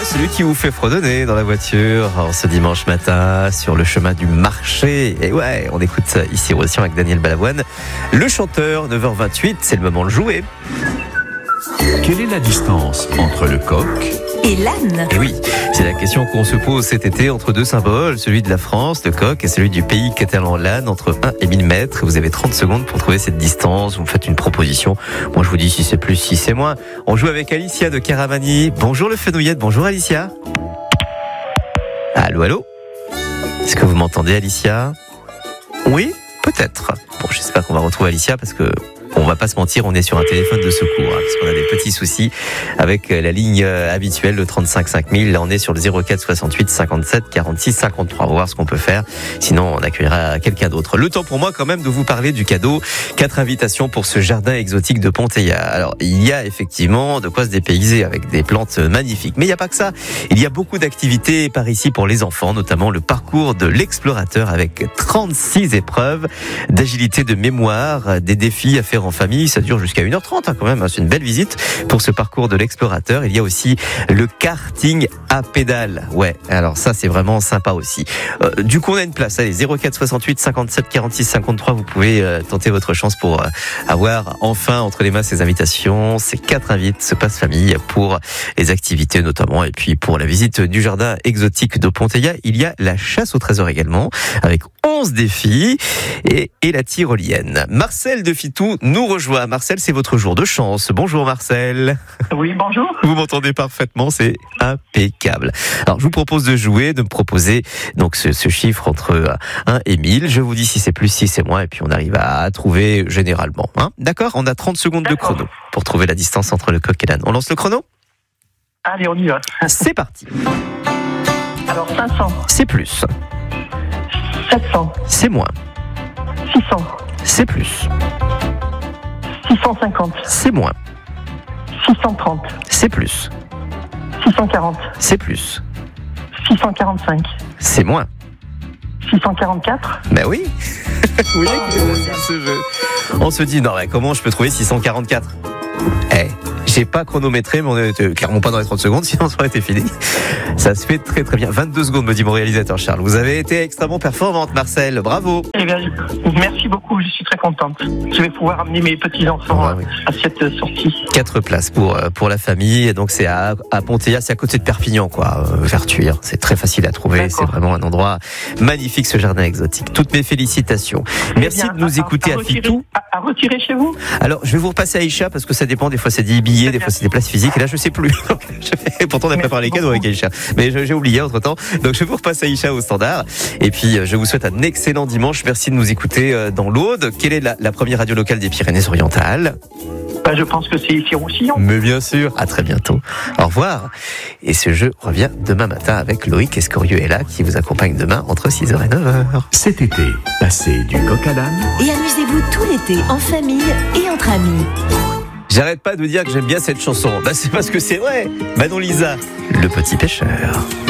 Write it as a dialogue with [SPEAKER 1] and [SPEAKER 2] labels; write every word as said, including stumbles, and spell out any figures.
[SPEAKER 1] celui qui vous fait fredonner dans la voiture en ce dimanche matin sur le chemin du marché. Et ouais, on écoute ça ici Roussillon avec Daniel Balavoine. Le chanteur, neuf heures vingt-huit, c'est le moment de jouer.
[SPEAKER 2] Quelle est la distance entre le coq
[SPEAKER 3] et l'âne?
[SPEAKER 1] Et oui, c'est la question qu'on se pose cet été entre deux symboles, celui de la France, le coq, et celui du pays catalan, l'âne, entre un et mille mètres. Vous avez trente secondes pour trouver cette distance. Vous me faites une proposition. Moi, je vous dis si c'est plus, si c'est moins. On joue avec Alicia de Caramani. Bonjour le Fenouillette. Bonjour Alicia. Allô, allô. Est-ce que vous m'entendez, Alicia? Oui, peut-être. Bon, j'espère qu'on va retrouver Alicia parce que on va pas se mentir, on est sur un téléphone de secours, hein, parce qu'on a des petits soucis avec la ligne habituelle, le trente-cinq cinq mille. Là, on est sur le zéro quatre soixante-huit cinquante-sept quarante-six cinquante-trois. On va voir ce qu'on peut faire. Sinon, on accueillera quelqu'un d'autre. Le temps pour moi, quand même, de vous parler du cadeau. Quatre invitations pour ce jardin exotique de Ponteilla. Alors, il y a effectivement de quoi se dépayser avec des plantes magnifiques. Mais il n'y a pas que ça. Il y a beaucoup d'activités par ici pour les enfants, notamment le parcours de l'explorateur avec trente-six épreuves d'agilité, de mémoire, des défis à faire en famille. Ça dure jusqu'à une heure trente, hein, quand même. C'est une belle visite pour ce parcours de l'explorateur. Il y a aussi le karting à pédales. Ouais, alors ça, c'est vraiment sympa aussi. Euh, du coup, on a une place. Allez, zéro quatre soixante-huit cinquante-sept quarante-six cinquante-trois. Vous pouvez euh, tenter votre chance pour euh, avoir enfin entre les mains ces invitations. Ces quatre invites se passent famille pour les activités notamment. Et puis pour la visite du jardin exotique de Ponteilla, il y a la chasse au trésor également, avec onze défis et, et la tyrolienne. Marcel de Fitou nous rejoint. Marcel, c'est votre jour de chance. Bonjour Marcel.
[SPEAKER 4] Oui, bonjour.
[SPEAKER 1] Vous m'entendez parfaitement, c'est impeccable. Alors je vous propose de jouer, de me proposer donc ce, ce chiffre entre un et mille. Je vous dis si c'est plus, si c'est moins, et puis on arrive à trouver généralement. Hein, d'accord ? On a trente secondes
[SPEAKER 4] D'accord.
[SPEAKER 1] de chrono pour trouver la distance entre le coq et l'âne. On lance le chrono ?
[SPEAKER 4] Allez, on y va.
[SPEAKER 1] C'est parti.
[SPEAKER 4] Alors, cinq cents,
[SPEAKER 1] C'est plus.
[SPEAKER 4] sept cents,
[SPEAKER 1] C'est moins.
[SPEAKER 4] six cents,
[SPEAKER 1] C'est plus.
[SPEAKER 4] six cent cinquante,
[SPEAKER 1] C'est moins.
[SPEAKER 4] six cent trente,
[SPEAKER 1] C'est plus.
[SPEAKER 4] six cent quarante,
[SPEAKER 1] C'est plus.
[SPEAKER 4] six cent quarante-cinq,
[SPEAKER 1] C'est moins.
[SPEAKER 4] six cent quarante-quatre.
[SPEAKER 1] Ben oui. Vous voyez que c'est ce jeu. On se dit, non, mais comment je peux trouver six cent quarante-quatre ? Eh, j'ai pas chronométré, mais on est clairement pas dans les trente secondes, sinon ça aurait été fini. Ça se fait très très bien. vingt-deux secondes, me dit mon réalisateur Charles. Vous avez été extrêmement performante, Marcel. Bravo.
[SPEAKER 4] Eh bien, merci beaucoup, je suis très contente. Je vais pouvoir amener mes petits-enfants
[SPEAKER 1] Ah, oui.
[SPEAKER 4] à cette sortie.
[SPEAKER 1] Quatre places pour, pour la famille. Et donc, c'est à, à Ponteilla, c'est à côté de Perpignan, quoi. Euh, Vertuire. C'est très facile à trouver.
[SPEAKER 4] D'accord.
[SPEAKER 1] C'est vraiment un endroit magnifique, ce jardin exotique. Toutes mes félicitations. Merci
[SPEAKER 4] Eh bien,
[SPEAKER 1] de nous
[SPEAKER 4] à,
[SPEAKER 1] écouter
[SPEAKER 4] à,
[SPEAKER 1] à,
[SPEAKER 4] à retirer,
[SPEAKER 1] Fitou.
[SPEAKER 4] à, à retirer chez vous.
[SPEAKER 1] Alors, je vais vous repasser à Aïcha parce que ça dépend. Des fois, c'est des billets, des fois, c'est des places physiques. Et là, je sais plus. Donc, je vais... Pourtant, on a
[SPEAKER 4] Merci
[SPEAKER 1] préparé les cadeaux
[SPEAKER 4] beaucoup.
[SPEAKER 1] avec Aïcha. Mais j'ai oublié entre temps. Donc, je vais vous repasser à Aïcha au standard. Et puis, je vous souhaite un excellent dimanche. Merci de nous écouter dans l'Aude. Quelle est la, la première radio locale des Pyrénées-Orientales ?
[SPEAKER 4] Ben, je pense que c'est ici Roussillon.
[SPEAKER 1] Mais bien sûr. À très bientôt. Au revoir. Et ce jeu revient demain matin avec Loïc Escorieux est là qui vous accompagne demain entre six heures et neuf heures.
[SPEAKER 2] Cet été, passez du coq à l'âne
[SPEAKER 3] Et amusez-vous tout l'été en famille et entre amis.
[SPEAKER 1] J'arrête pas de vous dire que j'aime bien cette chanson. Bah, c'est parce que c'est vrai. Manon Lisa, le petit pêcheur.